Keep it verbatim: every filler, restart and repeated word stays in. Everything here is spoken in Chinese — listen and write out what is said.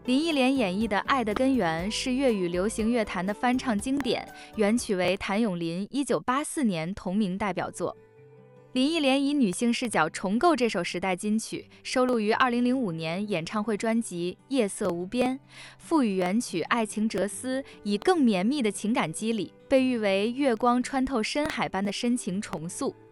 林忆莲演绎的《爱的根源》是粤语流行乐坛的翻唱经典，原曲为谭咏麟一九八四年同名代表作。林忆莲以女性视角重构这首时代金曲，收录于二零零五年演唱会专辑《夜色无边》，赋予原曲爱情哲思，以更绵密的情感肌理，被誉为月光穿透深海般的深情重塑。